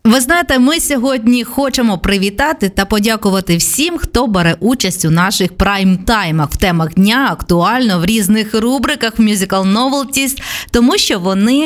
Ви знаєте, ми сьогодні хочемо привітати та подякувати всім, хто бере участь у наших прайм-таймах в темах дня, актуально, в різних рубриках, в Musical Novelties, тому що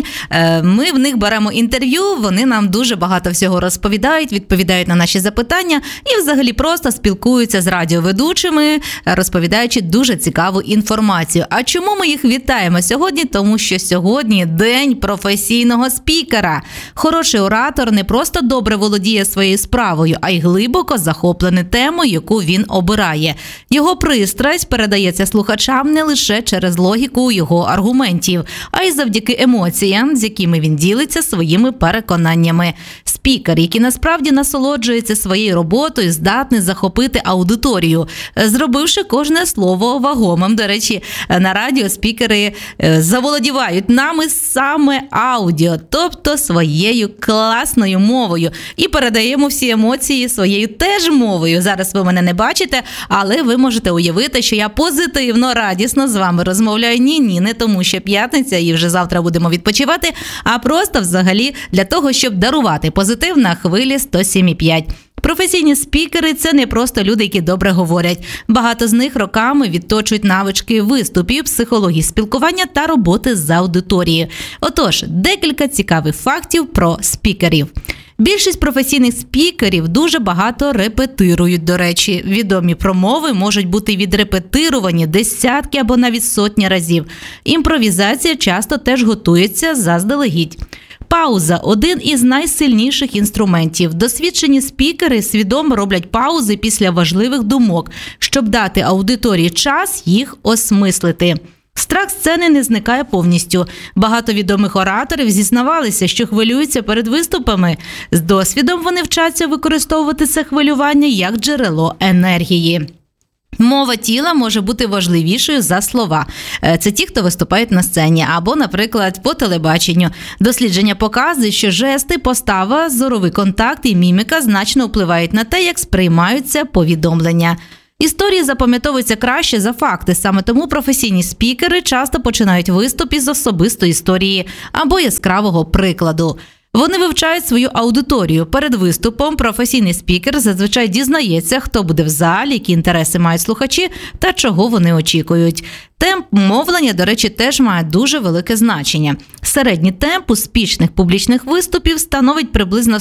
ми в них беремо інтерв'ю, вони нам дуже багато всього розповідають, відповідають на наші запитання і взагалі просто спілкуються з радіоведучими, розповідаючи дуже цікаву інформацію. А чому ми їх вітаємо сьогодні? Тому що сьогодні день професійного спікера. Хороший оратор не просто добре володіє своєю справою, а й глибоко захоплений темою, яку він обирає. Його пристрасть передається слухачам не лише через логіку його аргументів, а й завдяки емоціям, з якими він ділиться своїми переконаннями. Спікер, який насправді насолоджується своєю роботою, здатний захопити аудиторію, зробивши кожне слово вагомим. До речі, на радіо спікери заволодівають нами саме аудіо, тобто своєю класною мовою. І передаємо всі емоції своєю теж мовою. Зараз ви мене не бачите, але ви можете уявити, що я позитивно, радісно з вами розмовляю. Ні, не тому, що п'ятниця і вже завтра будемо відпочивати, а просто взагалі для того, щоб дарувати позитив на хвилі 107,5. Професійні спікери – це не просто люди, які добре говорять. Багато з них роками відточують навички виступів, психології спілкування та роботи з аудиторією. Отож, декілька цікавих фактів про спікерів. Більшість професійних спікерів дуже багато репетирують, до речі. Відомі промови можуть бути відрепетировані десятки або навіть сотні разів. Імпровізація часто теж готується заздалегідь. Пауза – один із найсильніших інструментів. Досвідчені спікери свідомо роблять паузи після важливих думок, щоб дати аудиторії час їх осмислити. Страх сцени не зникає повністю. Багато відомих ораторів зізнавалися, що хвилюються перед виступами. З досвідом вони вчаться використовувати це хвилювання як джерело енергії. Мова тіла може бути важливішою за слова. Це ті, хто виступають на сцені або, наприклад, по телебаченню. Дослідження показують, що жести, постава, зоровий контакт і міміка значно впливають на те, як сприймаються повідомлення. Історії запам'ятовуються краще за факти, саме тому професійні спікери часто починають виступ із особистої історії або яскравого прикладу. Вони вивчають свою аудиторію. Перед виступом професійний спікер зазвичай дізнається, хто буде в залі, які інтереси мають слухачі та чого вони очікують. Темп мовлення, до речі, теж має дуже велике значення. Середній темп успішних публічних виступів становить приблизно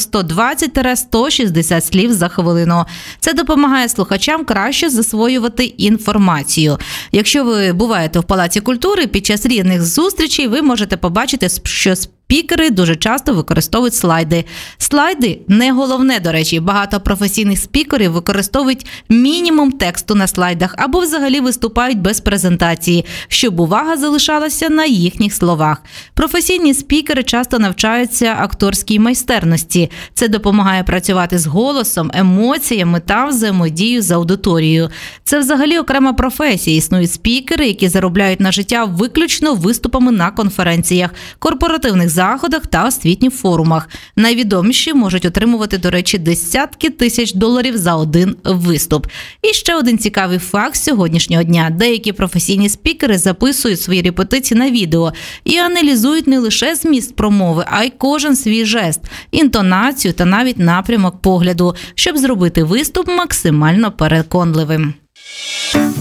120-160 слів за хвилину. Це допомагає слухачам краще засвоювати інформацію. Якщо ви буваєте в Палаці культури, під час різних зустрічей ви можете побачити, що спікери дуже часто використовують слайди. Слайди – не головне, до речі. Багато професійних спікерів використовують мінімум тексту на слайдах або взагалі виступають без презентації, щоб увага залишалася на їхніх словах. Професійні спікери часто навчаються акторській майстерності. Це допомагає працювати з голосом, емоціями та взаємодією з аудиторією. Це взагалі окрема професія. Існують спікери, які заробляють на життя виключно виступами на конференціях, корпоративних заходах та освітніх форумах. Найвідоміші можуть отримувати, до речі, десятки тисяч доларів за один виступ. І ще один цікавий факт сьогоднішнього дня. Деякі професійні спікери записують свої репетиції на відео і аналізують не лише зміст промови, а й кожен свій жест, інтонацію та навіть напрямок погляду, щоб зробити виступ максимально переконливим.